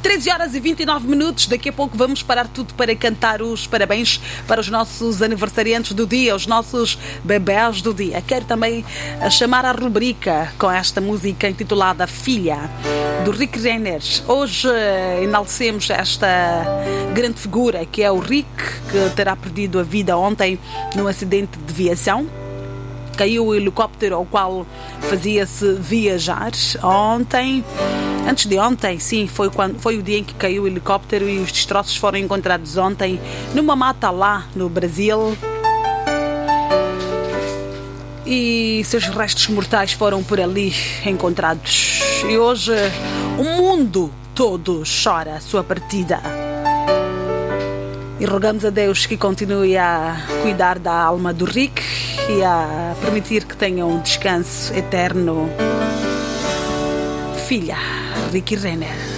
13 horas e 29 minutos. Daqui a pouco vamos parar tudo para cantar os parabéns para os nossos aniversariantes do dia, os nossos bebés do dia. Quero também chamar a rubrica com esta música intitulada Filha, do Rick Renner. Hoje enaltecemos esta grande figura que é o Rick, que terá perdido a vida ontem num acidente de viação. Caiu o helicóptero ao qual fazia-se viajar ontem. Antes de ontem, sim, foi o dia em que caiu o helicóptero e os destroços foram encontrados ontem numa mata lá no Brasil. E seus restos mortais foram por ali encontrados. E hoje o mundo todo chora a sua partida. E rogamos a Deus que continue a cuidar da alma do Rick e a permitir que tenha um descanso eterno. Filha, Rick Renner.